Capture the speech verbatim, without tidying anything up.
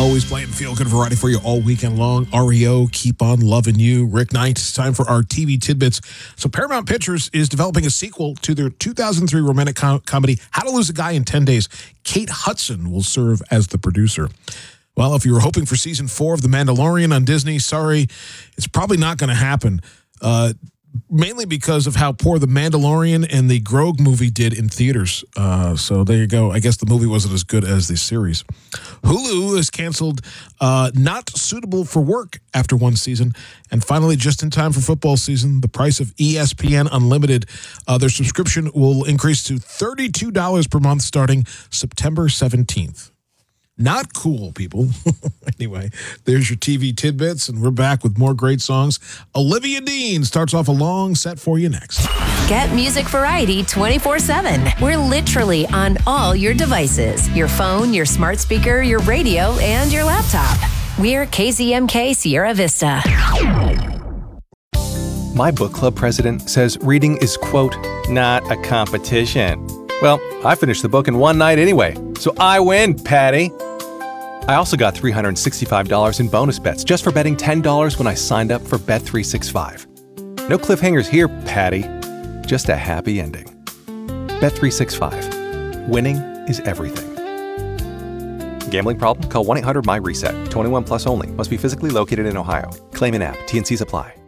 Always playing feel-good variety for you all weekend long. R E O, Keep On Loving You. Rick Knight, it's time for our T V tidbits. So Paramount Pictures is developing a sequel to their two thousand three romantic com- comedy, How to Lose a Guy in ten days. Kate Hudson will serve as the producer. Well, if you were hoping for season four of The Mandalorian on Disney, sorry, it's probably not going to happen. Uh, mainly because of how poor The Mandalorian and the Grogu movie did in theaters. Uh, so there you go. I guess the movie wasn't as good as the series. Hulu has canceled uh, Not Suitable for Work after one season. And finally, just in time for football season, the price of E S P N Unlimited, uh, their subscription will increase to thirty-two dollars per month starting September seventeenth. Not cool, people. Anyway, there's your T V tidbits, and we're back with more great songs. Olivia Dean starts off a long set for you next. Get music variety twenty-four seven. We're literally on all your devices. Your phone, your smart speaker, your radio, and your laptop. We're K Z M K Sierra Vista. My book club president says reading is, quote, not a competition. Well, I finished the book in one night anyway, so I win, Patty. I also got three hundred sixty-five dollars in bonus bets just for betting ten dollars when I signed up for Bet three sixty-five. No cliffhangers here, Patty. Just a happy ending. Bet three sixty-five. Winning is everything. Gambling problem? Call one eight hundred M Y RESET. twenty-one plus only. Must be physically located in Ohio. Claim in app. T and Cs apply.